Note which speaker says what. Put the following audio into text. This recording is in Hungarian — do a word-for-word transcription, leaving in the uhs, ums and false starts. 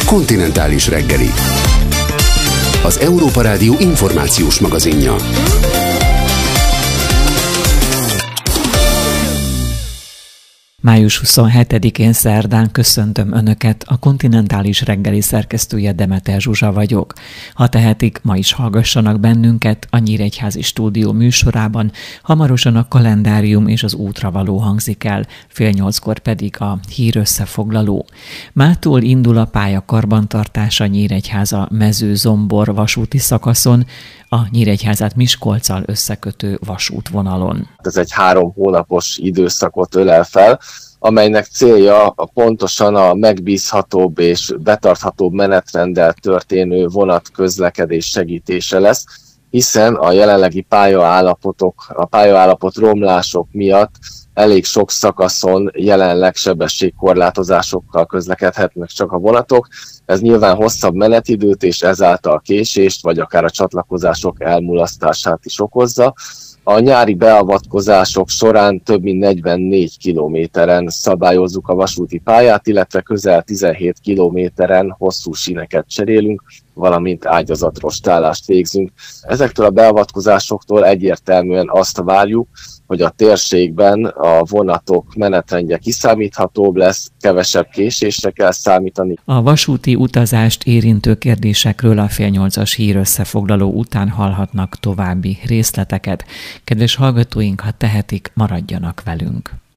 Speaker 1: Kontinentális reggeli. Az Európa Rádió információs magazinja.
Speaker 2: május huszonhetedikén szerdán köszöntöm Önöket, a Kontinentális reggeli szerkesztője Demeter Zsuzsa vagyok. Ha tehetik, ma is hallgassanak bennünket a Nyíregyházi Stúdió műsorában, hamarosan a kalendárium és az útra való hangzik el, fél nyolckor pedig a hír összefoglaló. Mától indul a pálya karbantartása Nyíregyháza Mezőzombor vasúti szakaszon, a Nyíregyházát Miskolccal összekötő vasútvonalon.
Speaker 3: Ez egy három hónapos időszakot ölel fel, amelynek célja a pontosan a megbízhatóbb és betarthatóbb menetrenddel történő vonatközlekedés segítése lesz, hiszen a jelenlegi pályaállapotok, a pályaállapot romlások miatt elég sok szakaszon jelenleg sebességkorlátozásokkal közlekedhetnek csak a vonatok. Ez nyilván hosszabb menetidőt és ezáltal késést, vagy akár a csatlakozások elmulasztását is okozza. A nyári beavatkozások során több mint negyvennégy kilométeren szabályozzuk a vasúti pályát, illetve közel tizenhét kilométeren hosszú síneket cserélünk, valamint ágyazatrostálást végzünk. Ezektől a beavatkozásoktól egyértelműen azt várjuk, hogy a térségben a vonatok menetrendje kiszámíthatóbb lesz, kevesebb késésre kell számítani.
Speaker 2: A vasúti utazást érintő kérdésekről a fél nyolcas hír összefoglaló után hallhatnak további részleteket. Kedves hallgatóink, ha tehetik, maradjanak velünk.